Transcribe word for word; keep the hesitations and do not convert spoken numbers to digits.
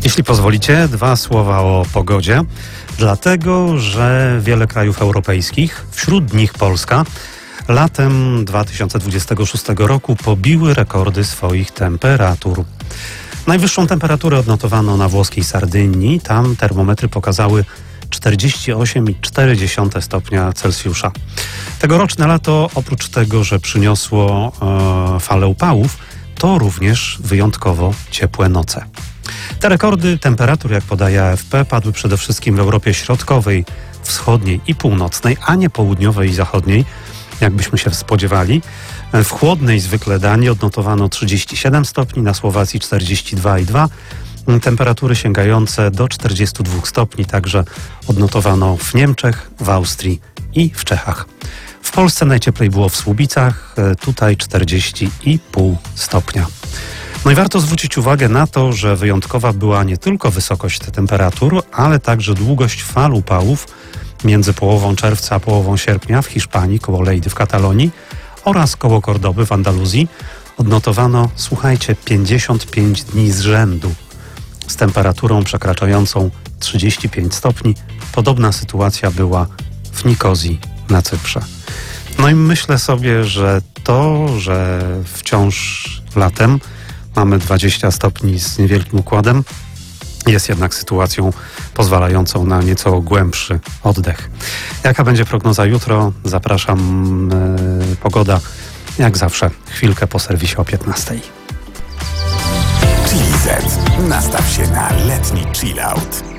Jeśli pozwolicie, dwa słowa o pogodzie, dlatego że wiele krajów europejskich, wśród nich Polska, latem dwa tysiące dwudziestego szóstego roku pobiły rekordy swoich temperatur. Najwyższą temperaturę odnotowano na włoskiej Sardynii. Tam termometry pokazały czterdzieści osiem przecinek cztery stopnia Celsjusza. Tegoroczne lato, oprócz tego, że przyniosło e, falę upałów, to również wyjątkowo ciepłe noce. Te rekordy temperatur, jak podaje A F P, padły przede wszystkim w Europie Środkowej, Wschodniej i Północnej, a nie Południowej i Zachodniej, jakbyśmy się spodziewali. W chłodnej zwykle Danii odnotowano trzydzieści siedem stopni, na Słowacji czterdzieści dwa przecinek dwa. Temperatury sięgające do czterdziestu dwóch stopni także odnotowano w Niemczech, w Austrii i w Czechach. W Polsce najcieplej było w Słubicach, tutaj czterdzieści i pół stopnia. No i warto zwrócić uwagę na to, że wyjątkowa była nie tylko wysokość temperatur, ale także długość fal upałów między połową czerwca a połową sierpnia w Hiszpanii, koło Lejdy w Katalonii oraz koło Kordoby w Andaluzji. Odnotowano, słuchajcie, pięćdziesiąt pięć dni z rzędu z temperaturą przekraczającą trzydzieści pięć stopni. Podobna sytuacja była w Nikozji na Cyprze. No i myślę sobie, że to, że wciąż latem mamy dwadzieścia stopni z niewielkim układem, jest jednak sytuacją pozwalającą na nieco głębszy oddech. Jaka będzie prognoza jutro? Zapraszam. Yy, pogoda jak zawsze chwilkę po serwisie o piętnastej. Chili Z. Nastaw się na letni chill out.